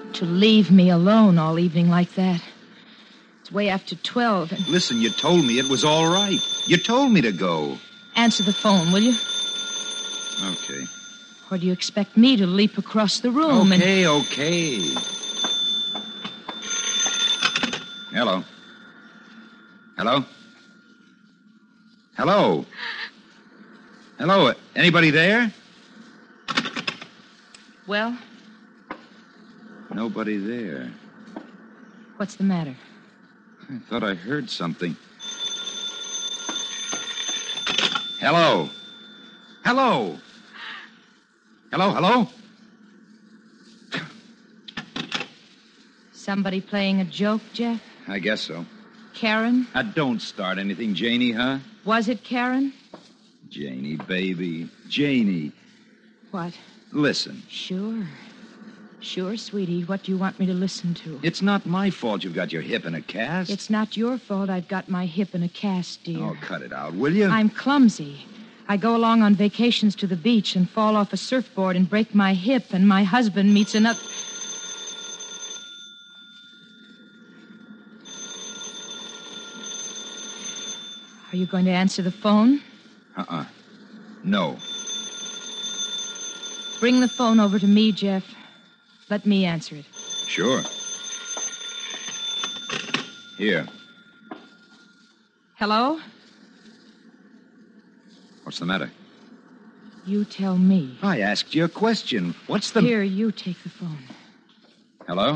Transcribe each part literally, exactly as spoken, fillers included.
To leave me alone all evening like that. It's way after twelve. And... Listen, you told me it was all right. You told me to go. Answer the phone, will you? Okay. Or do you expect me to leap across the room okay, and... Okay, okay. Hello. Hello? Hello? Hello? Anybody there? Well? Nobody there. What's the matter? I thought I heard something. Hello? Hello? Hello, hello? Somebody playing a joke, Jeff? I guess so. Karen? Uh, don't start anything, Janie, huh? Was it Karen? Janie, baby. Janie. What? Listen. Sure. Sure, sweetie. What do you want me to listen to? It's not my fault you've got your hip in a cast. It's not your fault I've got my hip in a cast, dear. Oh, cut it out, will you? I'm clumsy. I go along on vacations to the beach and fall off a surfboard and break my hip, and my husband meets another... Are you going to answer the phone? Uh-uh. No. Bring the phone over to me, Jeff. Let me answer it. Sure. Here. Hello? What's the matter? You tell me. I asked you a question. What's the... Here, you take the phone. Hello?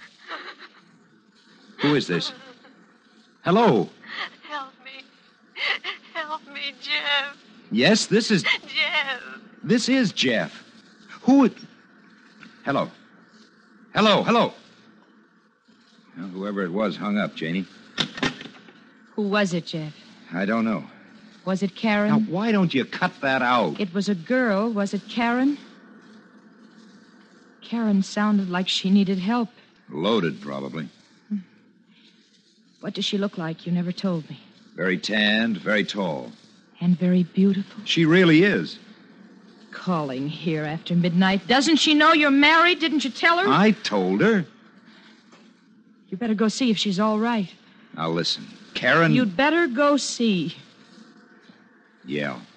Who is this? Hello? Help me. Help me, Jeff. Yes, this is... Jeff. This is Jeff. Who... Hello. Hello, hello. Well, whoever it was hung up, Janie. Who was it, Jeff? I don't know. Was it Karen? Now, why don't you cut that out? It was a girl. Was it Karen? Karen sounded like she needed help. Loaded, probably. What does she look like? You never told me. Very tanned, very tall. And very beautiful. She really is. Calling here after midnight. Doesn't she know you're married? Didn't you tell her? I told her. You better go see if she's all right. Now, listen. Karen... You'd better go see. Yeah.